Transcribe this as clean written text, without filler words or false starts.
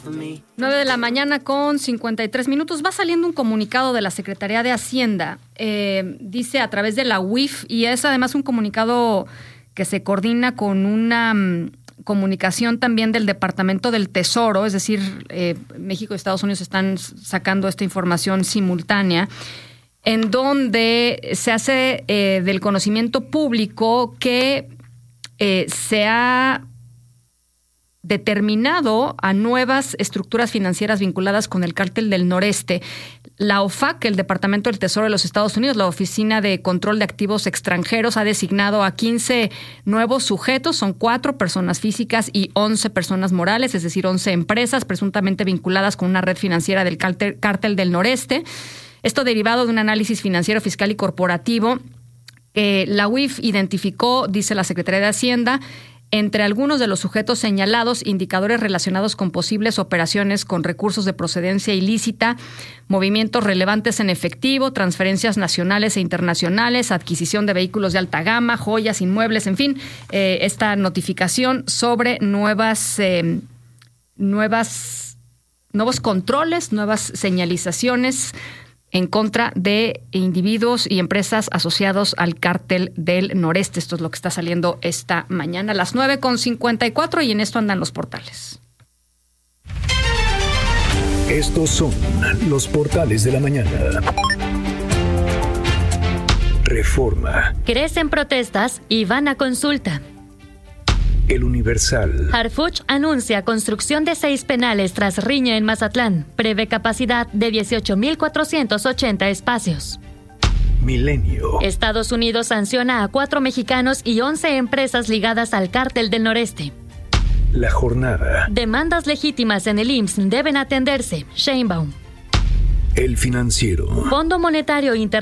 9:53 a.m. Va saliendo un comunicado de la Secretaría de Hacienda. Dice a través de la UIF, y es además un comunicado que se coordina con una comunicación también del Departamento del Tesoro, es decir, México y Estados Unidos están sacando esta información simultánea, en donde se hace del conocimiento público que se ha determinado a nuevas estructuras financieras vinculadas con el Cártel del Noreste. La OFAC, el Departamento del Tesoro de los Estados Unidos, la Oficina de Control de Activos Extranjeros, ha designado a 15 nuevos sujetos, son 4 personas físicas y 11 personas morales, es decir, 11 empresas presuntamente vinculadas con una red financiera del Cártel del Noreste. Esto derivado de un análisis financiero, fiscal y corporativo. La UIF identificó, dice la Secretaría de Hacienda, entre algunos de los sujetos señalados, indicadores relacionados con posibles operaciones con recursos de procedencia ilícita, movimientos relevantes en efectivo, transferencias nacionales e internacionales, adquisición de vehículos de alta gama, joyas, inmuebles, en fin, esta notificación sobre nuevos controles, nuevas señalizaciones en contra de individuos y empresas asociados al Cártel del Noreste. Esto es lo que está saliendo esta mañana a las 9:54 y en esto andan los portales. Estos son los portales de la mañana. Reforma. Crecen protestas y van a consulta. El Universal. Harfuch anuncia construcción de 6 penales tras riña en Mazatlán. Prevé capacidad de 18,480 espacios. Milenio. Estados Unidos sanciona a 4 mexicanos y 11 empresas ligadas al Cártel del Noreste. La Jornada. Demandas legítimas en el IMSS deben atenderse. Sheinbaum. El Financiero. Fondo Monetario Internacional